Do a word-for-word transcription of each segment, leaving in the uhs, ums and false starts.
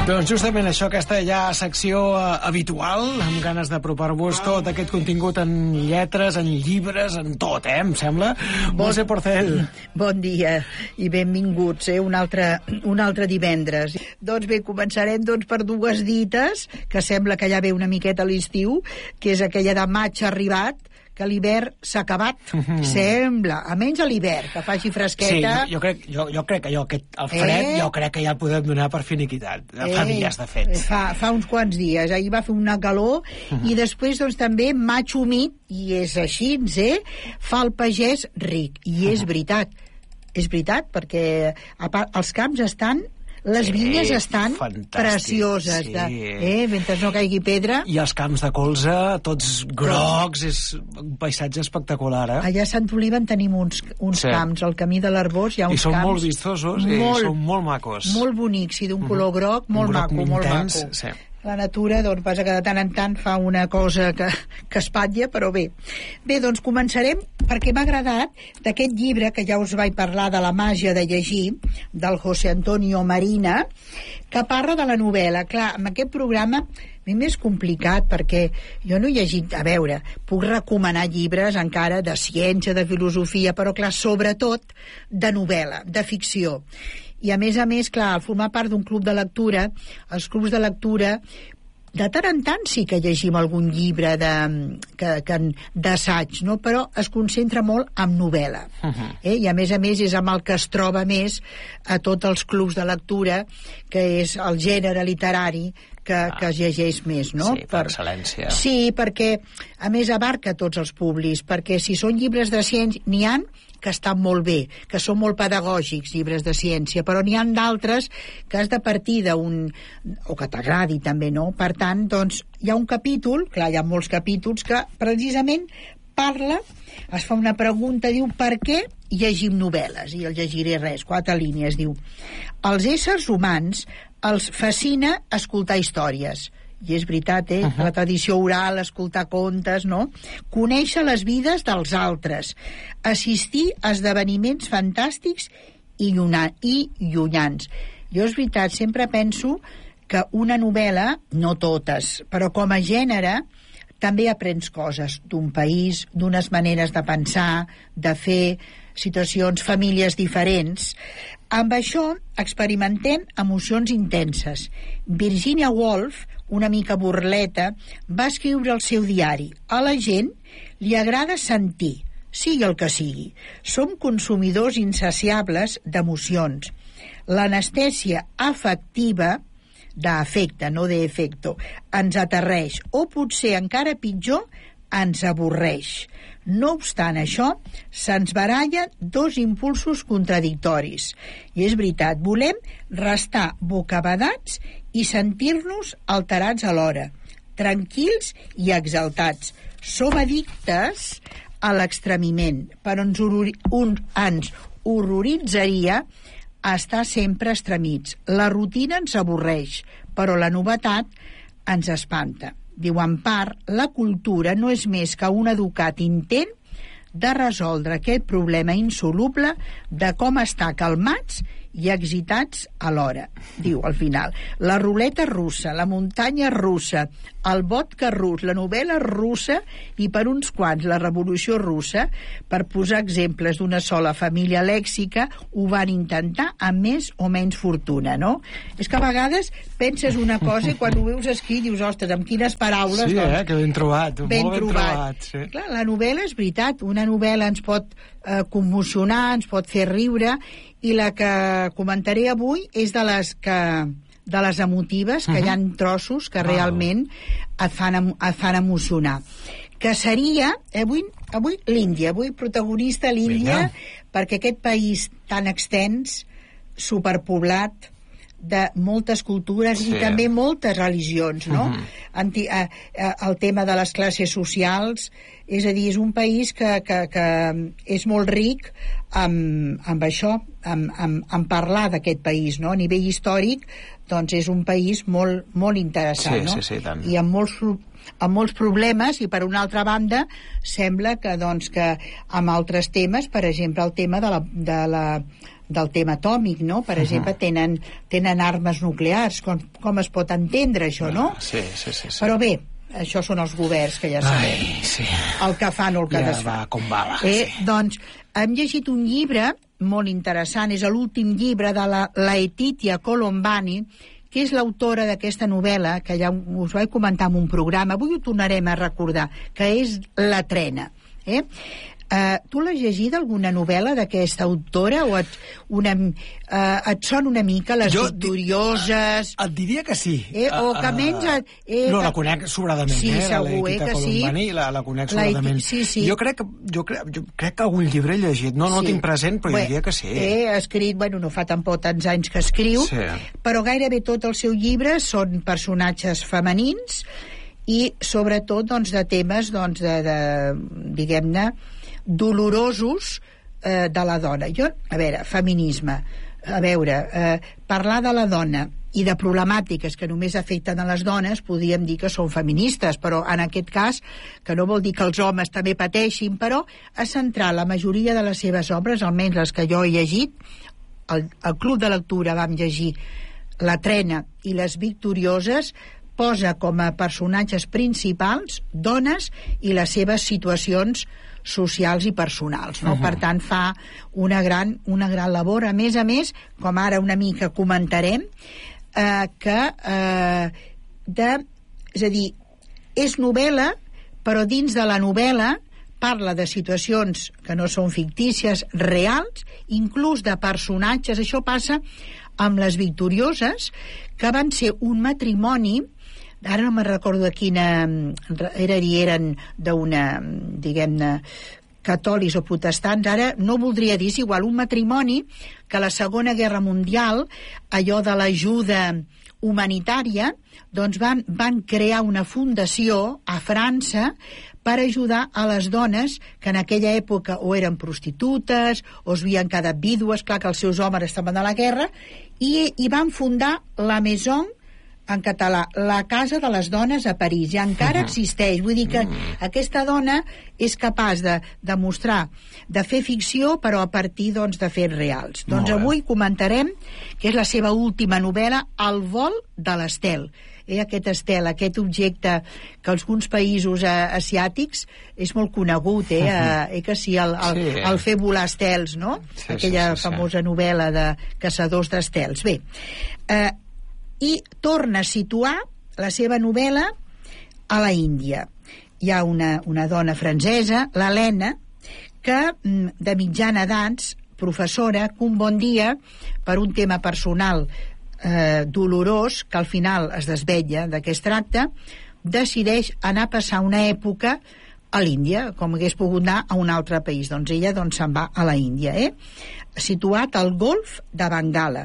Doncs justament això, aquesta ja secció uh, habitual, amb ganes d'apropar-vos tot aquest contingut en lletres, en llibres, en tot, eh, em sembla. Bon, Montse Porcel. Bon dia i benvinguts, eh, un altre, un altre divendres. Doncs bé, començarem doncs, per dues dites, que sembla que ja ve una miqueta a l'estiu, que és aquella de maig arribat, que l'hivern s'ha acabat, mm-hmm. sembla, a menys a l'hivern, que faci fresqueta. Sí, jo, jo, crec, jo, jo crec que allò, aquest, el fred, eh? jo crec que ja el podem donar per finiquitat. Eh? Fa dies, de fet. Fa, fa uns quants dies. Ahir va fer una calor, mm-hmm. i després doncs, també maig humit, i és així, eh? Fa el pagès ric. I és mm-hmm. veritat. És veritat, perquè a part, els camps estan... Les sí, vinyes estan fantàstic. Precioses, sí. de, eh, mentre no caigui pedra. I els camps de colza, tots grocs, és un paisatge espectacular, eh? Allà a Sant Oliva en tenim uns, uns sí. camps, al camí de l'Arbós hi ha uns I són camps... molt vistosos, molt, i són molt macos. Molt bonics, i d'un color groc, molt un maco, groc molt intens, maco. Sí. La natura, doncs, passa que de tant en tant fa una cosa que, que espatlla, però bé. Bé, doncs començarem perquè m'ha agradat d'aquest llibre que ja us vaig parlar de la màgia de llegir, del José Antonio Marina, que parla de la novel·la. Clar, amb aquest programa a mi m'és complicat perquè jo no he llegit... A veure, puc recomanar llibres encara de ciència, de filosofia, però clar, sobretot de novel·la, de ficció. I a més a més, clar, al formar part d'un club de lectura, els clubs de lectura, de tant en tant sí que llegim algun llibre de, que, que, d'assaig, no? Però es concentra molt en novel·la. Uh-huh. Eh? I a més a més és amb el que es troba més a tots els clubs de lectura, que és el gènere literari que, ah. que es llegeix més, no? Sí, per, per excel·lència. Sí, perquè a més abarca tots els públics, perquè si són llibres de ciència, n'hi ha que estan molt bé, que són molt pedagògics, llibres de ciència, però n'hi ha d'altres que has de partir d'un... o que t'agradi també, no? Per tant, doncs, hi ha un capítol, clar, hi ha molts capítols, que precisament parla, es fa una pregunta, diu, per què llegim novel·les? I el llegiré res, quatre línies, diu. Els éssers humans els fascina escoltar històries. I és veritat, eh? Uh-huh. La tradició oral, escoltar contes, no? Conèixer les vides dels altres, assistir a esdeveniments fantàstics i, lluna, i llunyans. Jo, és veritat, sempre penso que una novel·la, no totes, però com a gènere, també aprens coses d'un país, d'unes maneres de pensar, de fer, situacions, famílies diferents. Amb això experimentem emocions intenses. Virginia Woolf, una mica burleta, va escriure al seu diari: a la gent li agrada sentir, sigui el que sigui. Som consumidors insaciables d'emocions. L'anestèsia afectiva, d'afecte, no d'efecto, ens aterreix, o potser encara pitjor, ens avorreix. No obstant això, se'ns barallen dos impulsos contradictoris. I és veritat, volem restar bocabadats i sentir-nos alterats alhora, tranquils i exaltats. Som addictes a l'extremiment, però ens, horror, un, ens horroritzaria estar sempre estremits. La rutina ens avorreix, però la novetat ens espanta. Diu, en part, la cultura no és més que un educat intent de resoldre aquest problema insoluble de com estar calmats i excitats alhora. Diu, al final, la ruleta russa, la muntanya russa, el vodka rus, la novel·la russa i per uns quants la revolució russa, per posar exemples d'una sola família lèxica, ho van intentar amb més o menys fortuna, no? És que a vegades penses una cosa i quan ho veus escrit dius, ostres, amb quines paraules... Sí, doncs, eh, que ben trobat, ben molt ben trobat. trobat sí. Clar, la novel·la és veritat, una novel·la ens pot eh, commocionar, ens pot fer riure, i la que comentaré avui és de les que de les emotives, que uh-huh. hi ha trossos que realment et fan, et fan emocionar. Que seria, avui, avui l'Índia, avui protagonista l'Índia, perquè aquest país tan extens, superpoblat, de moltes cultures sí. i també moltes religions, no? Uh-huh. Anti, eh, eh, el tema de les classes socials, és a dir, és un país que, que, que és molt ric amb, amb això, amb, amb, amb parlar d'aquest país, no? A nivell històric, doncs és un país molt, molt interessant, sí, no? Sí, sí, tant. I amb molts, amb molts problemes, i per una altra banda sembla que, doncs, que amb altres temes, per exemple el tema de la, de la del tema atòmic, no? Per uh-huh. exemple, tenen, tenen armes nuclears. Com, com es pot entendre això, no? Uh, sí, sí, sí, sí. Però bé, això són els governs, que ja sabem. Ai, sí. El que fan o el que ja desfan. va com va, va. Eh, Sí. Doncs hem llegit un llibre molt interessant, és l'últim llibre de la Laetitia Colombani, que és l'autora d'aquesta novel·la, que ja us vaig comentar en un programa, avui ho tornarem a recordar, que és La trena. Eh? Uh, tu l'has llegit, alguna novel·la d'aquesta autora, o et, una, uh, et sona una mica Les Jo Victorioses? Di, et diria que sí. Eh, o que menys... Eh, no, la conec sobradament, sí, eh? segur, la eh, que Colombani, sí. la, la conec La sobradament. sí, sí. Jo crec, que, jo, crec, jo crec que algun llibre he llegit. No, no sí. tinc present, però Bé, jo diria que sí. Eh, ha escrit, bueno, no fa tampoc tants anys que escriu, Sí. però gairebé tot el seu llibre són personatges femenins i sobretot doncs, de temes doncs, de, de, diguem-ne, dolorosos eh, de la dona. Jo, a veure, feminisme, a veure, eh, parlar de la dona i de problemàtiques que només afecten a les dones, podríem dir que són feministes, però en aquest cas, que no vol dir que els homes també pateixin, però ha centrat la majoria de les seves obres, almenys les que jo he llegit, al, al Club de Lectura vam llegir La trena i Les Victorioses, posa com a personatges principals dones i les seves situacions socials i personals, no? Uh-huh. Per tant, fa una gran, una gran labor. A més a més, com ara una mica comentarem, eh, que eh, de, és a dir, és novel·la, però dins de la novel·la parla de situacions que no són fictícies, reals, inclús de personatges. Això passa amb Les Victorioses, que van ser un matrimoni, ara no me'n recordo de quina era, eren d'una, diguem-ne, catòlics o protestants, ara no voldria dir, és igual, un matrimoni que a la Segona Guerra Mundial, allò de l'ajuda humanitària, doncs van, van crear una fundació a França per ajudar a les dones que en aquella època o eren prostitutes o es havien quedat vídues, clar que els seus homes estaven a la guerra, i, i van fundar la Maison, en català, la Casa de les Dones a París, i encara uh-huh. existeix. Vull dir que uh-huh. aquesta dona és capaç de demostrar, de fer ficció, però a partir doncs, de fets reals. Doncs avui comentarem que és la seva última novel·la, El vol de l'estel. Eh, aquest estel, aquest objecte que alguns països eh, asiàtics és molt conegut, eh, uh-huh. eh que sí, el, el, sí, el fer volar estels, no? Sí, aquella sí, sí, famosa sí. novel·la de caçadors d'estels. Bé, eh, i torna a situar la seva novel·la a la Índia. Hi ha una, una dona francesa, l'Helena, que de mitjana edats, professora, que un bon dia, per un tema personal eh, dolorós, que al final es desvetlla de què es tracta, decideix anar a passar una època a l'Índia, com hagués pogut anar a un altre país. Doncs ella doncs, se'n va a la Índia, eh? situat al golf de Bengala.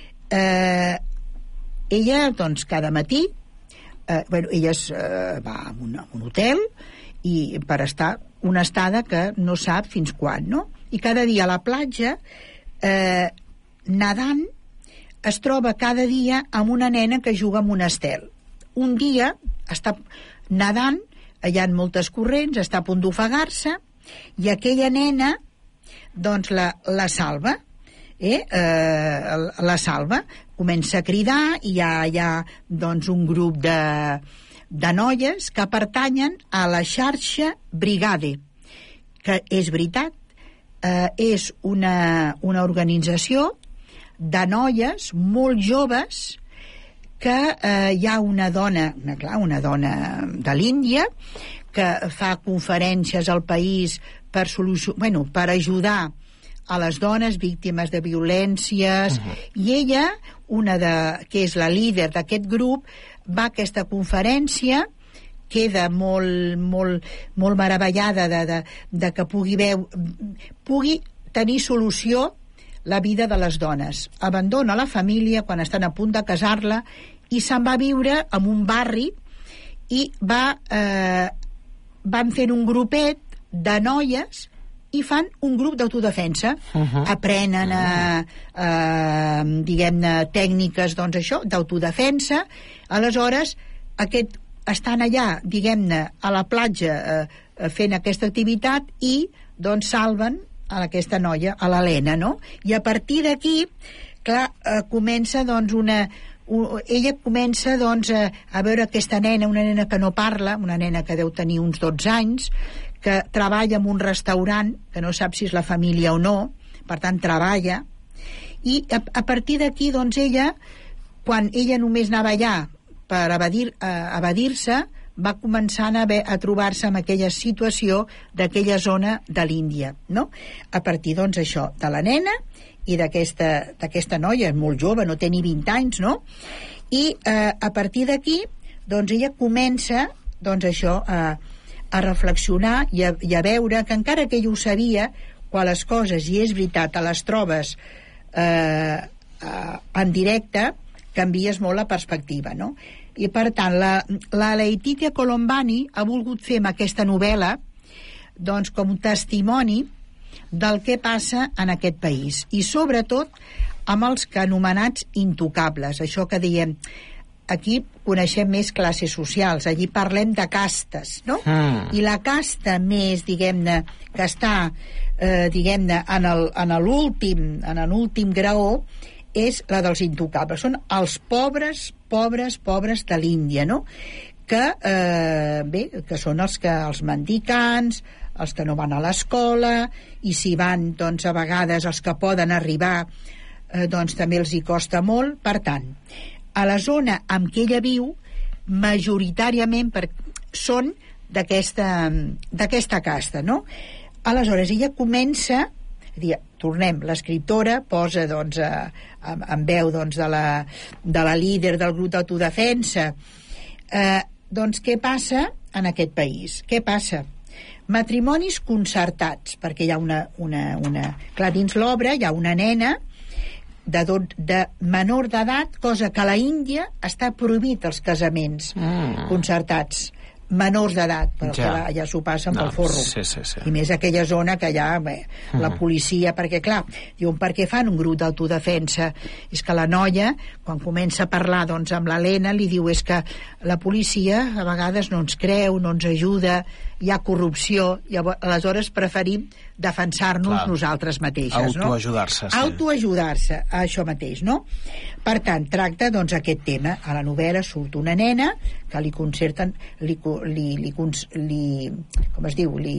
Eh, ella, doncs, cada matí, eh, bueno, ella es, eh, va a un, a un hotel i per estar una estada que no sap fins quan, no? I cada dia a la platja, eh, nedant, es troba cada dia amb una nena que juga amb un estel. Un dia està nedant, hi ha moltes corrents, està a punt d'ofegar-se, i aquella nena doncs la, la salva, eh? Eh, la salva, comença a cridar, i hi ha, hi ha doncs, un grup de, de noies que pertanyen a la xarxa Brigade, que és veritat, eh, és una, una organització de noies molt joves que eh, hi ha una dona, una, clar, una dona de l'Índia que fa conferències al país per, solucion... bueno, per ajudar a les dones víctimes de violències, uh-huh. i ella, una de, que és la líder d'aquest grup, va a aquesta conferència, queda molt, molt, molt meravellada de, de, de que pugui, veu, pugui tenir solució la vida de les dones. Abandona la família quan estan a punt de casar-la i se'n va viure en un barri i va, eh, van fent un grupet de noies i fan un grup d'autodefensa. Uh-huh. Aprenen a, a diguem-ne, tècniques, doncs això, d'autodefensa. Aleshores, aquest, estan allà, diguem-ne, a la platja eh, fent aquesta activitat i, doncs, salven a aquesta noia, a l'Helena, no? I a partir d'aquí, clar, eh, comença, doncs, una... Un, ella comença, doncs, a, a veure aquesta nena, una nena que no parla, una nena que deu tenir uns dotze anys, que treballa en un restaurant, que no sap si és la família o no, per tant, treballa, i a, a partir d'aquí, doncs, ella, quan ella només anava allà per evadir, eh, evadir-se, va començar a, haver, a trobar-se en aquella situació d'aquella zona de l'Índia, no? A partir, doncs, això, de la nena i d'aquesta d'aquesta noia, molt jove, no té ni vint anys, no? I eh, a partir d'aquí, doncs, ella comença, doncs, això, a, a reflexionar i a, i a veure que encara que ella ho sabia, quan les coses, i és veritat, a les trobes eh, eh, en directe, canvies molt la perspectiva, no? I per tant, la, la Laetitia Colombani ha volgut fer amb aquesta novel·la, doncs, com un testimoni del que passa en aquest país, i sobretot amb els que anomenats intocables, això que diem, aquí coneixem més classes socials, allí parlem de castes, no? Mm. I la casta més, diguem-ne, que està, eh, diguem-ne, en el, en l'últim, en l'últim graó, és la dels intocables. Són els pobres, pobres, pobres de l'Índia, no? Que, eh, bé, que són els que els mendicants, els que no van a l'escola, i si van, doncs, a vegades els que poden arribar, eh, doncs, també els hi costa molt. Per tant, a la zona en què ella viu, majoritàriament per, són d'aquesta d'aquesta casta, no? Aleshores, ella comença, dir, tornem, l'escriptora posa, doncs, a, a, en veu, doncs, de la, de la líder del grup d'autodefensa, eh, doncs, què passa en aquest país? Què passa? Matrimonis concertats, perquè hi ha una... una, una clar, dins l'obra hi ha una nena de, don, de menor d'edat, cosa que a la Índia està prohibit els casaments mm. concertats, menors d'edat, però ja, clar, ja s'ho passen no, pel forro. Sí, sí, sí. I més aquella zona que allà, bé, mm. la policia, perquè clar, diuen, per què fan un grup d'autodefensa? És que la noia, quan comença a parlar, doncs, amb l'Helena, li diu, és que la policia a vegades no ens creu, no ens ajuda, hi ha corrupció, i aleshores preferim defensar-nos clar. Nosaltres mateixes, no? Autoajudar-se. Sí. Autoajudar-se, a això mateix, no? Per tant, tracta, doncs, aquest tema. A la novel·la surt una nena que li concerten, li, li, li, li com es diu, li,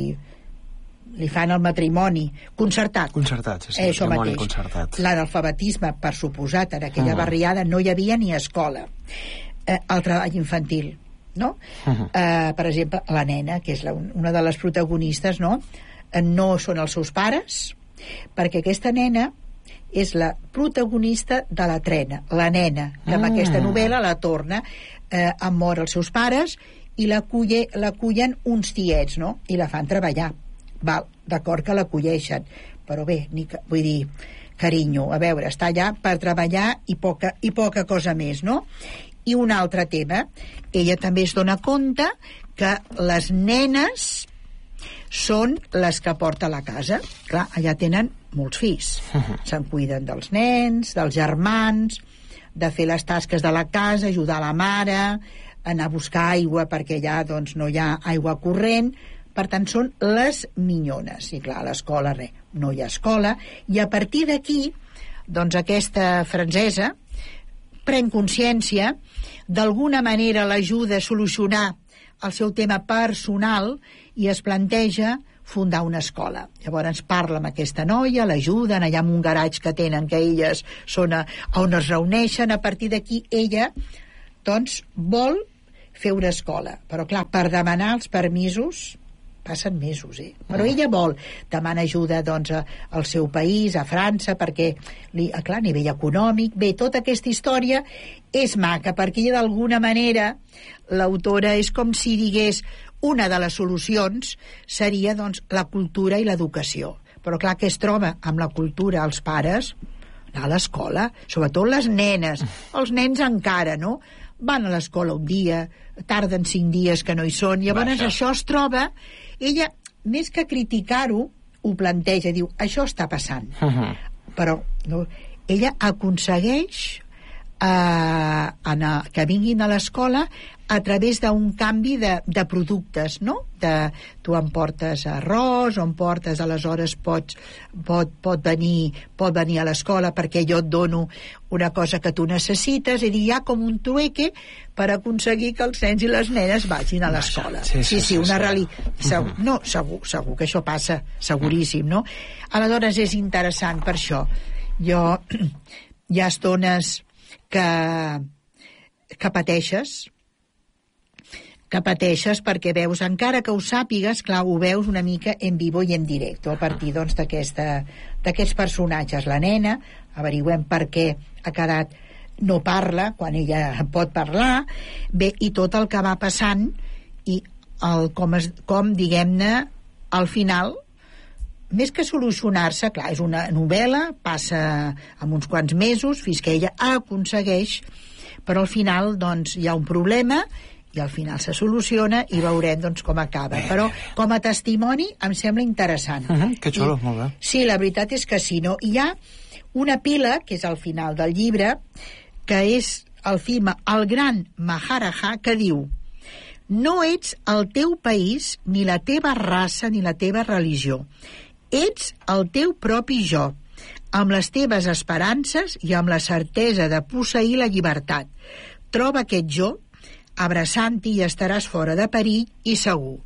li fan el matrimoni concertat. Concertat, sí, sí. Eh, això mateix. Concertat. L'analfabetisme, per suposat, en aquella uh-huh. barriada no hi havia ni escola. Eh, el treball infantil, no? Uh-huh. Eh, per exemple, la nena, que és la, una de les protagonistes, no? Eh, no són els seus pares, perquè aquesta nena és la protagonista de la trena, la nena, que amb mm. aquesta novel·la la torna, eh, han mort els seus pares i l'acullen uns tiets, no? I la fan treballar. Val, d'acord que l'acolleixen, però bé, ni que, vull dir, carinyo, a veure, està allà per treballar i poca, i poca cosa més, no? I un altre tema, ella també es dona compte que les nenes són les que porta a la casa. Clar, allà tenen molts fills. Uh-huh. Se'n cuiden dels nens, dels germans, de fer les tasques de la casa, ajudar la mare, anar a buscar aigua perquè allà doncs, no hi ha aigua corrent. Per tant, són les minyones. I clar, a l'escola, res, no hi ha escola. I a partir d'aquí, doncs aquesta francesa pren consciència, d'alguna manera l'ajuda a solucionar el seu tema personal i es planteja fundar una escola. Llavors parla amb aquesta noia, l'ajuden allà en un garatge que tenen, que elles són a, on es reuneixen. A partir d'aquí ella doncs vol fer una escola, però clar, per demanar els permisos passen mesos, eh? Però ella vol, demana ajuda doncs a, al seu país, a França, perquè li, clar, a nivell econòmic, bé, tota aquesta història és maca, perquè ella d'alguna manera l'autora és com si digués una de les solucions seria doncs la cultura i l'educació, però clar, que es troba amb la cultura els pares, anar a l'escola, sobretot les nenes, els nens encara, no? Van a l'escola un dia, tarden cinc dies que no hi són, llavors Vaja. Això es troba, ella, més que criticar-ho, ho planteja, diu, això està passant. Uh-huh. Però no, ella aconsegueix eh, a, que vinguin a l'escola a través d'un canvi de, de productes, no? De, tu em portes arròs, o em portes, aleshores pots, pot, pot, venir, pot venir a l'escola perquè jo et dono una cosa que tu necessites, i hi ha com un trueque per aconseguir que els nens i les nenes vagin a l'escola. Sí, sí, sí, sí, una sí, realitat. sí. Segur, no, segur, segur que això passa, seguríssim, no? Aleshores és interessant per això. Jo, hi ha estones que, que pateixes, que pateixes perquè veus, encara que ho sàpigues, clar, ho veus una mica en vivo i en directe, a partir doncs, d'aquests personatges. La nena, averiguem per què ha quedat, no parla, quan ella pot parlar, bé, i tot el que va passant, i el, com, es, com diguem-ne, al final, més que solucionar-se, clar, és una novel·la, passa en uns quants mesos, fins que ella aconsegueix, però al final, doncs, hi ha un problema, i al final se soluciona i veurem doncs, com acaba. Però com a testimoni em sembla interessant. Uh -huh, que xulo, I, molt bé. Sí, la veritat és que sí. No? Hi ha una pila, que és al final del llibre, que és el film El gran Maharaja, que diu: no ets el teu país, ni la teva raça, ni la teva religió. Ets el teu propi jo, amb les teves esperances i amb la certesa de posseir la llibertat. Troba aquest jo, abraçant-hi, i estaràs fora de perill i segur.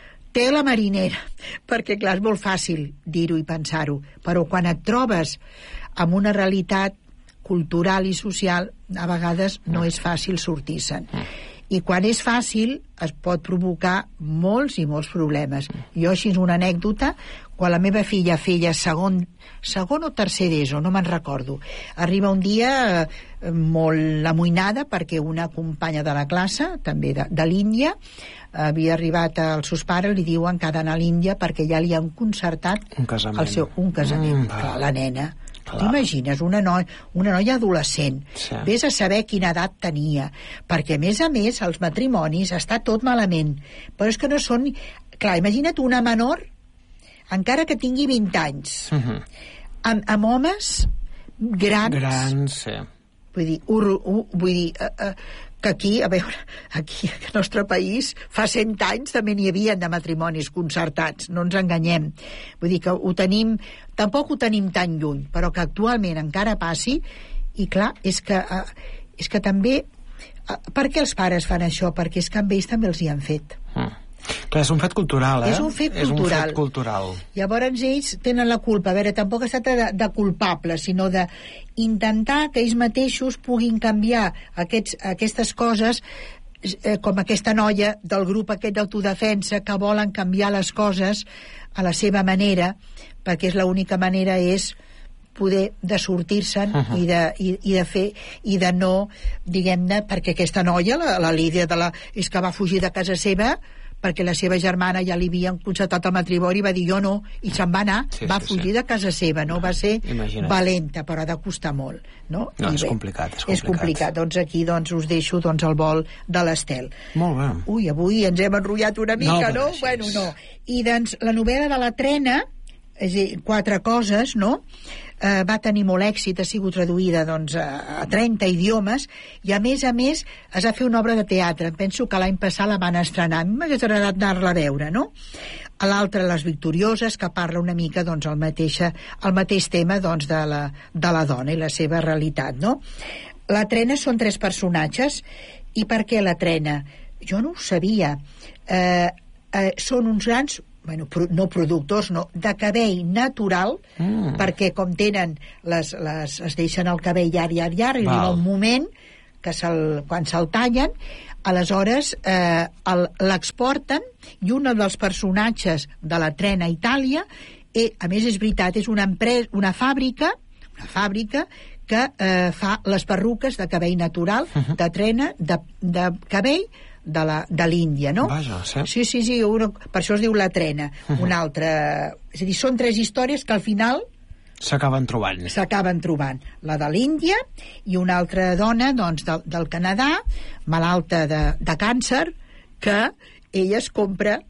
Té la marinera, perquè clar, és molt fàcil dir-ho i pensar-ho, però quan et trobes amb una realitat cultural i social, a vegades no és fàcil sortir-se'n. I quan és fàcil es pot provocar molts i molts problemes. Jo, així, una anècdota, quan la meva filla feia segon, segon o tercer d'ESO, no me'n recordo, arriba un dia eh, molt amoïnada perquè una companya de la classe, també de, de l'Índia, havia arribat als seus pares, li diuen que ha d'anar a l'Índia perquè ja li han concertat un casament. El seu, un casament. Mm, clar, la nena. T'imagines, una, noi, una noia adolescent, sí. Ves a saber quina edat tenia, perquè a més a més els matrimonis està tot malament, però és que no són... Clar, imagina't una menor, encara que tingui vint anys, uh -huh. amb, amb homes grans, grans sí. vull dir, ur, ur, vull dir uh, uh, que aquí, a veure, aquí al nostre país fa cent anys també n'hi havia de matrimonis concertats, no ens enganyem, vull dir que ho tenim, tampoc ho tenim tan lluny, però que actualment encara passi, i clar, és que uh, és que també uh, per què els pares fan això? Perquè és que amb ells també els hi han fet. Mm. Clar, és un fet cultural, eh? És un fet cultural. És un fet cultural. Llavors ells tenen la culpa. A veure, tampoc es tracta de, de culpables, sinó de intentar que ells mateixos puguin canviar aquests, aquestes coses, eh, com aquesta noia del grup aquest d'autodefensa, que volen canviar les coses a la seva manera, perquè és l'única manera és poder de sortir-se'n uh -huh. i, de, i, i de fer i de no, diguem-ne, perquè aquesta noia, la, la Lídia de la, és que va fugir de casa seva perquè la seva germana ja li havien concertat el matrimoni i va dir jo no, i se'n va anar, sí, va sí, fugir sí. de casa seva, no? Va ser Imagina't. valenta, però ha de costar molt, no? No, I és bé, complicat, és complicat. És complicat, doncs aquí doncs, us deixo doncs, el vol de l'Estel. Molt bé. Ui, avui ens hem enrotllat una mica, no? no? Bueno, no. I doncs la novel·la de la Trena, és a dir, quatre coses, no? Eh, va tenir molt èxit, ha sigut traduïda doncs, a, a trenta idiomes, i a més a més es va fer una obra de teatre. Penso que l'any passat la van estrenar, a mi m'hagués agradat anar-la a veure, no? A l'altra, Les Victorioses, que parla una mica doncs, el, mateix, el mateix tema doncs, de, la, de la dona i la seva realitat, no? La Trena són tres personatges. I per què la Trena? Jo no ho sabia. Eh, eh, són uns grans... Bueno, no productors, no, de cabell natural, mm. perquè com tenen les, les, es deixen el cabell llarg, llarg, llarg, i arriba un moment que se'l, quan se'l tallen, aleshores eh, l'exporten, i un dels personatges de la Trena a Itàlia, eh, a més és veritat, és una empresa, una fàbrica, una fàbrica que eh, fa les perruques de cabell natural, uh -huh. de Trena, de, de cabell de la, de l'Índia, no? Vaja, sí. Sí, sí, sí, una, per això es diu La Trena. Uh -huh. Una altra... És a dir, són tres històries que al final... S'acaben trobant. S'acaben trobant. La de l'Índia i una altra dona, doncs, del, del Canadà, malalta de, de càncer, que ella es compra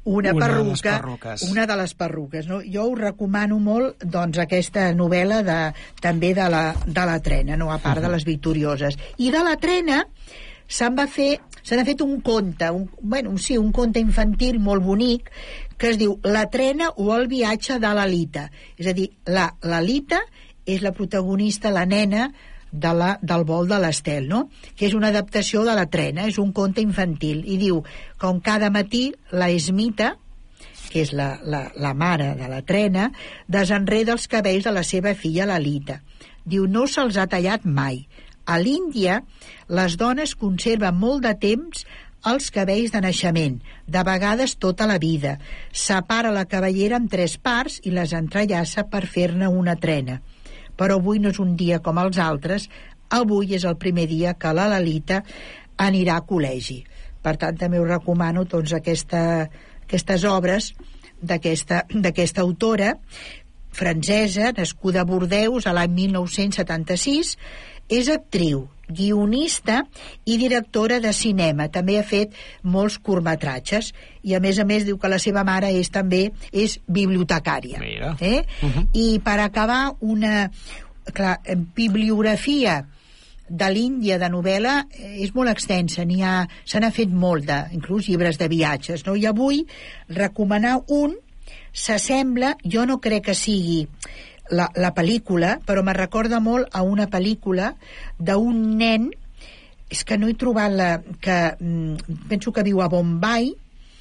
una, una perruca, de una de les perruques. No? Jo us recomano molt doncs, aquesta novel·la de, també de la, de la Trena, no? A part uh -huh. de les Victorioses. I de la Trena se'n va fer, se n'ha fet un conte, un, bueno, sí, un conte infantil molt bonic, que es diu La Trena o el viatge de la Lita. És a dir, la, la Lita és la protagonista, la nena, de la, del vol de l'Estel, no? Que és una adaptació de La Trena, és un conte infantil, i diu, com cada matí la Esmita, que és la, la, la mare de la Trena, desenreda els cabells de la seva filla, la Lita. Diu, no se'ls ha tallat mai. A l'Índia, les dones conserven molt de temps els cabells de naixement, de vegades tota la vida. Separa la cabellera en tres parts i les entrellaça per fer-ne una trena. Però avui no és un dia com els altres, avui és el primer dia que la Lalita anirà a col·legi. Per tant, també us recomano doncs, aquesta, aquestes obres d'aquesta d'aquesta autora francesa, nascuda a Bordeus a l'any mil nou-cents setanta-sis. És actriu, guionista i directora de cinema. També ha fet molts curtmetratges i a més a més diu que la seva mare és també és bibliotecària. Mira. Eh? Uh-huh. I per acabar, una clar, bibliografia de l'Índia de novel·la és molt extensa, n'hi ha, se n'ha fet molt de, inclús llibres de viatges, no? I avui recomanar un s'assembla, jo no crec que sigui La, la pel·lícula, però me recorda molt a una pel·lícula d'un nen, és que no he trobat la, que mm, penso que viu a Bombay,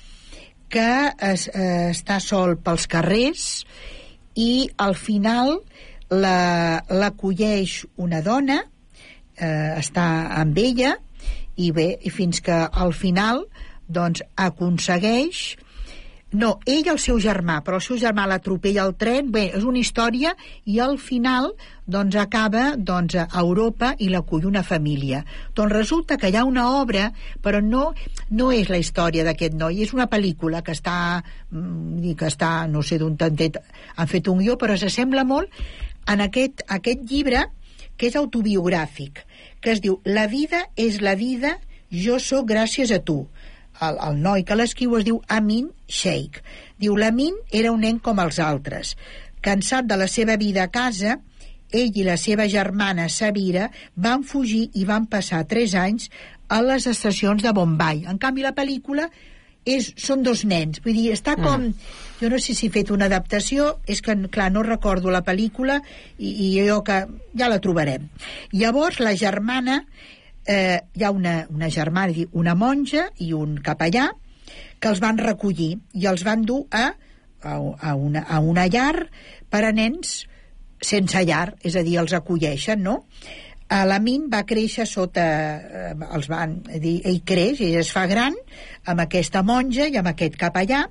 que es, eh, està sol pels carrers i al final la, l'acolleix una dona, eh, està amb ella i bé, i fins que al final doncs aconsegueix. No, ell el seu germà, però el seu germà l'atropella al tren. Bé, és una història i al final doncs acaba doncs, a Europa i l'acull una família. Doncs resulta que hi ha una obra, però no, no és la història d'aquest noi, és una pel·lícula que està, que està no sé d'on tantet, han fet un guió, però s'assembla molt en aquest, aquest llibre que és autobiogràfic, que es diu La vida és la vida, jo sóc gràcies a tu. El, el noi que l'escriu es diu Amin Sheikh. Diu, l'Amin era un nen com els altres. Cansat de la seva vida a casa, ell i la seva germana Sabira van fugir i van passar tres anys a les estacions de Bombay. En canvi, la pel·lícula és, són dos nens. Vull dir, està com... Mm. Jo no sé si he fet una adaptació, és que, clar, no recordo la pel·lícula i, i jo que ja la trobarem. Llavors, la germana... Eh, hi ha una, una germana, una monja i un capellà que els van recollir i els van dur a, a, a, una, a una llar per a nens sense llar, és a dir, els acolleixen, no? L'Amin va créixer sota, eh, els van dir, ell creix, ell es fa gran amb aquesta monja i amb aquest capellà,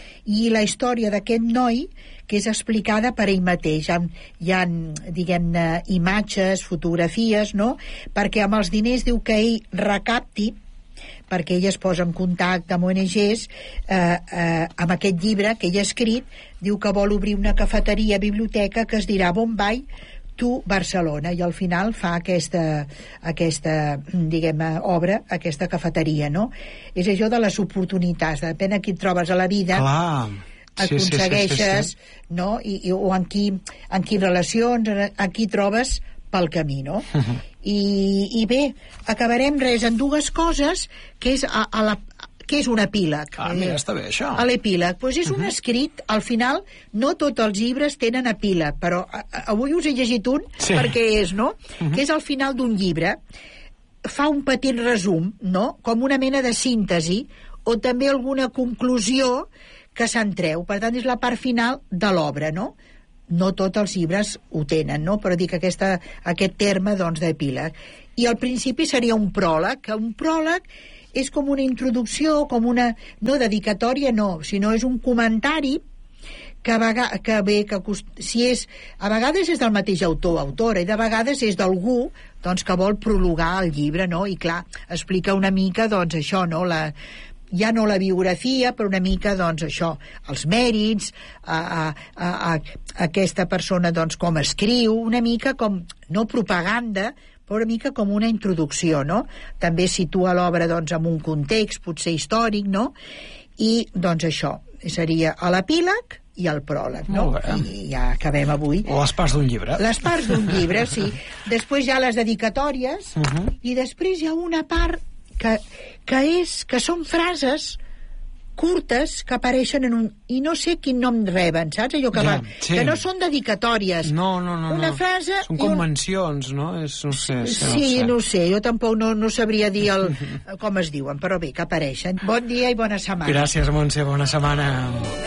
i la història d'aquest noi que és explicada per ell mateix. Hi ha, hi ha diguem-ne, imatges, fotografies, no? Perquè amb els diners diu que ell recapti, perquè ell es posa en contacte amb O N Ges, eh, eh, amb aquest llibre que ell ha escrit, diu que vol obrir una cafeteria, biblioteca, que es dirà Bombay to Barcelona, i al final fa aquesta, aquesta diguem, obra, aquesta cafeteria, no? És això de les oportunitats, depèn a qui et trobes a la vida. Clar. Aconsegueixes, sí, sí, sí, sí. No? I, i, o en qui, en qui relacions, en qui trobes pel camí, no? Uh -huh. I, I bé, acabarem res en dues coses, que és a, a la que és un epíleg. Ah, mira, està bé, això. A l'epíleg. Pues és uh -huh. un escrit, al final, no tots els llibres tenen epíleg, però a, a, avui us he llegit un, sí. perquè és, no? Uh -huh. Que és al final d'un llibre, fa un petit resum, no? Com una mena de síntesi, o també alguna conclusió que se'n treu. Per tant, és la part final de l'obra, no? No tots els llibres ho tenen, no? Però dic aquesta, aquest terme, doncs, d'epíleg. I al principi seria un pròleg, que un pròleg és com una introducció, com una... no dedicatòria, no, sinó és un comentari que, a vegades, que bé, que cost... si és... a vegades és del mateix autor, autora, i de vegades és d'algú doncs, que vol prologar el llibre, no? I clar, explica una mica, doncs, això, no? La... ja no la biografia, però una mica, doncs, això, els mèrits, a, a, a, a aquesta persona, doncs, com escriu, una mica com, no propaganda, però una mica com una introducció, no? També situa l'obra, doncs, en un context, potser històric, no? I, doncs, això seria l'epíleg i el pròleg, no? I ja acabem avui. O les parts d'un llibre. Les parts d'un llibre, sí. Després hi ha les dedicatòries, uh -huh. i després hi ha una part que, que, és, que són frases curtes que apareixen en un... I no sé quin nom reben, saps? Allò que, ja, va, sí. que no són dedicatòries. No, no, no. Una no. frase... Són convencions, un... no? És, no sé, sí, no sé. no sé. Jo tampoc no, no sabria dir el, com es diuen, però bé, que apareixen. Bon dia i bona setmana. Gràcies, Montse, bona setmana.